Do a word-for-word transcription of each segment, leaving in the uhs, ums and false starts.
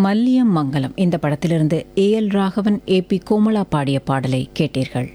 மல்லியம் மங்கலம் இந்த படத்திலிருந்து A L Raghavan, A B Komala பாடிய பாடலை கேட்டீர்கள்.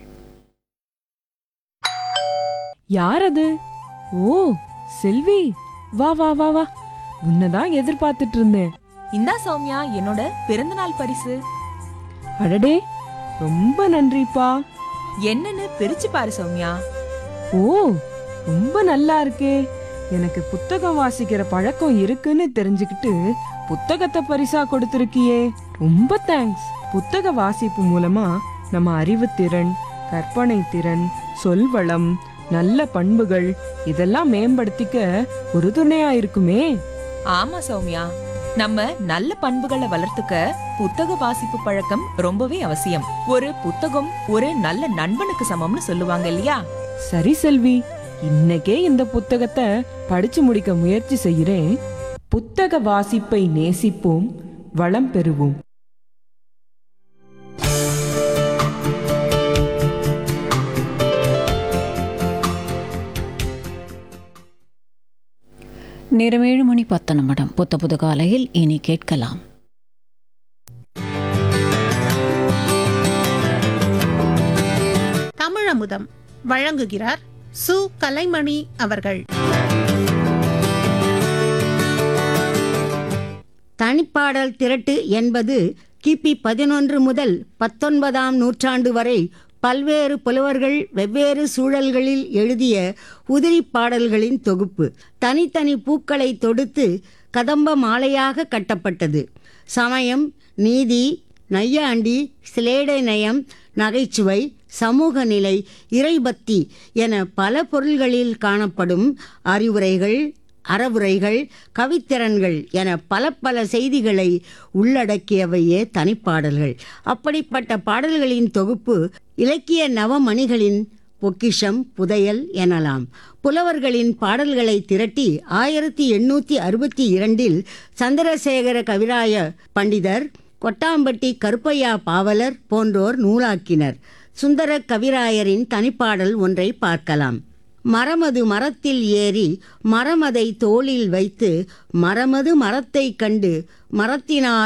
யார் அது? ஓ, செல்வி, வா வா வா வா, உன்னதான் எதிர்பார்த்துட்டு இருந்தேன். இந்தா சௌமியா, என்னோட பிறந்தநாள் பரிசு. அடடே, ரொம்ப நன்றிப்பா. என்னன்னு பிரிச்சு பாரு சௌமியா. ஓ, ரொம்ப நல்லா இருக்கே. எனக்கு புத்தகம் வாசிக்கிற பழக்கம் இருக்குன்னு தெரிஞ்சுக்கிட்டு புத்தகத்தை பரிசா கொடுத்திருக்கியே, ரொம்ப தேங்க்ஸ். புத்தக வாசிப்பு மூலமா நம்ம அறிவுத்திறன், கற்பனை திறன், சொல்வளம், நல்ல பண்புகள் இதெல்லாம் மேம்படுத்திக்க ஒரு துணையா இருக்குமே. ஆமா சௌமியா, நம்ம நல்ல பண்புகளை வளர்த்துக்க புத்தக வாசிப்பு பழக்கம் ரொம்பவே அவசியம். ஒரு புத்தகம் ஒரு நல்ல நண்பனுக்கு சமம்னு சொல்லுவாங்க இல்லையா? சரி செல்வி, இன்னைக்கே இந்த புத்தகத்தை படிச்சு முடிக்க முயற்சி செய்கிறேன். புத்தக வாசிப்பை நேசிப்போம், வளம் பெறுவோம். நேரம் ஏழு மணி பத்து நிமிடம். புத்த புது காலையில் இனி கேட்கலாம். தமிழமுதம் வழங்குகிறார் சு கலைமணி அவர்கள். தனிப்பாடல் திரட்டு என்பது கிபி பதினொன்று முதல் பத்தொன்பதாம் நூற்றாண்டு வரை பல்வேறு புலவர்கள் வெவ்வேறு சூழல்களில் எழுதிய உதிரி பாடல்களின் தொகுப்பு. தனித்தனி பூக்களை தொடுத்து கதம்ப மாலையாக கட்டப்பட்டது. சமயம், நீதி, நையாண்டி, சிலேடை நயம், நகைச்சுவை, சமூக நிலை, இறைபக்தி என பல பொருள்களில் காணப்படும் அறிவுரைகள், அறவுரைகள், கவித்திறன்கள் என பல பல செய்திகளை உள்ளடக்கியவையே தனிப்பாடல்கள். அப்படிப்பட்ட பாடல்களின் தொகுப்பு இலக்கிய நவமணிகளின் பொக்கிஷம், புதையல் எனலாம். புலவர்களின் பாடல்களை திரட்டி ஆயிரத்தி எண்ணூற்றி அறுபத்தி இரண்டில் சந்திரசேகர கவிராய பண்டிதர், கொட்டாம்பட்டி கருப்பையா பாவலர் போன்றோர் நூலாக்கினர். சுந்தர கவிராயரின் தனிப்பாடல் ஒன்றை பார்க்கலாம். மரமது மரத்தில் ஏறி மரமதை தோளில் வைத்து மரமது மரத்தை கண்டு மரத்தினால்